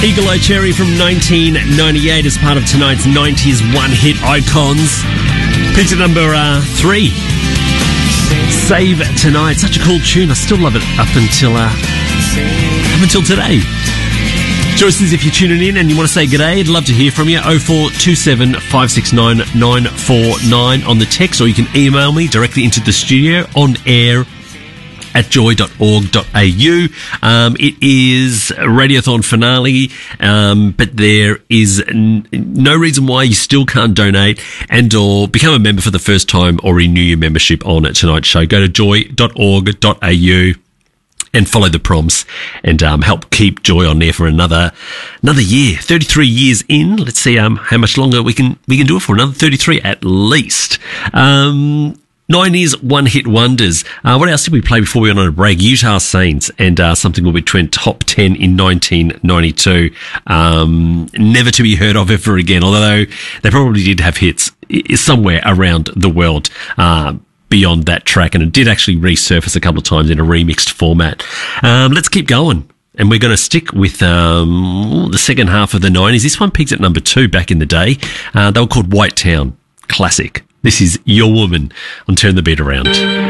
Eagle Eye Cherry from 1998 as part of tonight's 90s one-hit icons. Picked at number 3. Save Tonight. Such a cool tune. I still love it up until today. Joyces, if you're tuning in and you want to say g'day, I'd love to hear from you. 0427 569 949 on the text, or you can email me directly into the studio on air at joy.org.au. It is a Radiothon finale, but there is no reason why you still can't donate and or become a member for the first time or renew your membership on tonight's show. Go to joy.org.au and follow the prompts and help keep Joy on there for another year. 33 years in. Let's see how much longer we can do it for. Another 33 at least. 90s one-hit wonders. What else did we play before we went on a break? Utah Saints and something will be top 10 in 1992. Never to be heard of ever again, although they probably did have hits somewhere around the world beyond that track, and it did actually resurface a couple of times in a remixed format. Let's keep going. And we're going to stick with the second half of the 90s. This one peaked at number 2 back in the day. They were called White Town. Classic. This is Your Woman on Turn the Beat Around.